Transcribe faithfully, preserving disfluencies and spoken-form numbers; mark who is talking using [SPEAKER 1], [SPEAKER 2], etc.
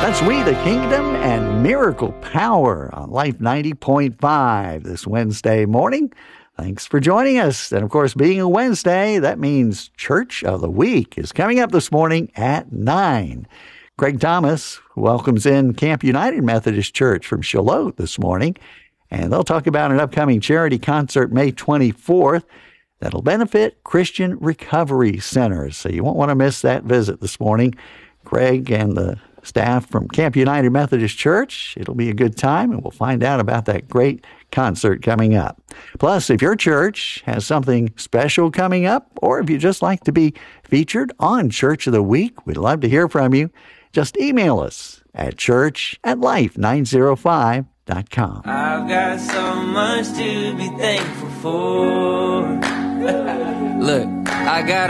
[SPEAKER 1] That's We the Kingdom and Miracle Power on Life ninety point five this Wednesday morning. Thanks for joining us. And of course, being a Wednesday, that means Church of the Week is coming up this morning at nine. Craig Thomas welcomes in Camp United Methodist Church from Shallotte this morning, and they'll talk about an upcoming charity concert May twenty-fourth that'll benefit Christian Recovery Centers. So you won't want to miss that visit this morning. Craig and the staff from Camp United Methodist Church. It'll be a good time, and we'll find out about that great concert coming up. Plus, if your church has something special coming up, or if you just like to be featured on Church of the Week, we'd love to hear from you. Just email us at church at life nine oh five dot com.
[SPEAKER 2] I've got so much to be thankful for. Look, I got